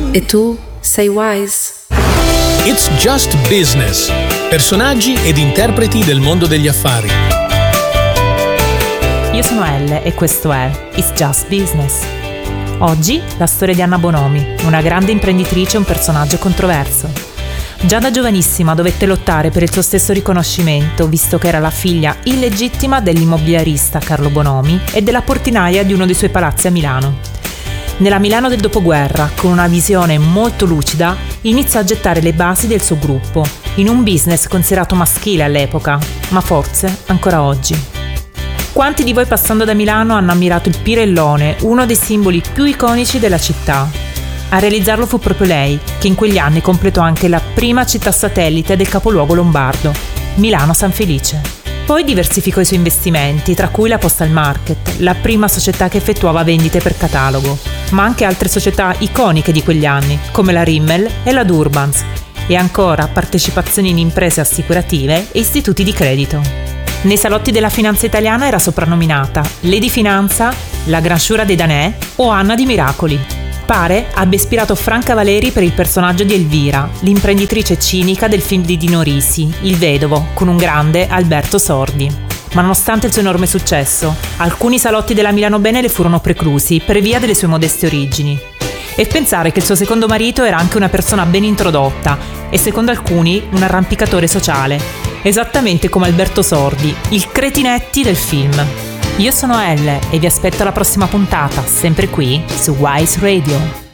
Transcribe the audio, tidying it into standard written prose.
E tu sei Wise. It's Just Business. Personaggi ed interpreti del mondo degli affari. Io sono Elle e questo è It's Just Business. Oggi la storia di Anna Bonomi, una grande imprenditrice e un personaggio controverso. Già da giovanissima dovette lottare per il suo stesso riconoscimento, visto che era la figlia illegittima dell'immobiliarista Carlo Bonomi e della portinaia di uno dei suoi palazzi a Milano. Nella Milano del dopoguerra, con una visione molto lucida, inizia a gettare le basi del suo gruppo, in un business considerato maschile all'epoca, ma forse ancora oggi. Quanti di voi passando da Milano hanno ammirato il Pirellone, uno dei simboli più iconici della città? A realizzarlo fu proprio lei, che in quegli anni completò anche la prima città satellite del capoluogo lombardo, Milano San Felice. Poi diversificò i suoi investimenti, tra cui la Postal Market, la prima società che effettuava vendite per catalogo, ma anche altre società iconiche di quegli anni, come la Rimmel e la Durbans, e ancora partecipazioni in imprese assicurative e istituti di credito. Nei salotti della finanza italiana era soprannominata Lady Finanza, la Gran Sciura dei Danè o Anna di Miracoli. Pare abbia ispirato Franca Valeri per il personaggio di Elvira, l'imprenditrice cinica del film di Dino Risi, Il Vedovo, con un grande Alberto Sordi. Ma nonostante il suo enorme successo, alcuni salotti della Milano Bene le furono preclusi per via delle sue modeste origini. E pensare che il suo secondo marito era anche una persona ben introdotta e secondo alcuni un arrampicatore sociale, esattamente come Alberto Sordi, il Cretinetti del film. Io sono Elle e vi aspetto alla prossima puntata, sempre qui su Wise Radio.